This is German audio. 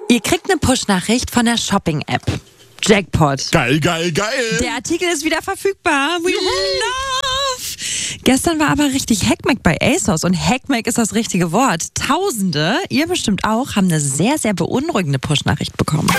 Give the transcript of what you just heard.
Ihr kriegt eine Push-Nachricht von der Shopping-App. Jackpot. Geil, geil, geil. Der Artikel ist wieder verfügbar. We love. Gestern war aber richtig Hackmack bei ASOS und Hackmack ist das richtige Wort. Tausende, ihr bestimmt auch, haben eine sehr, sehr beunruhigende Push-Nachricht bekommen.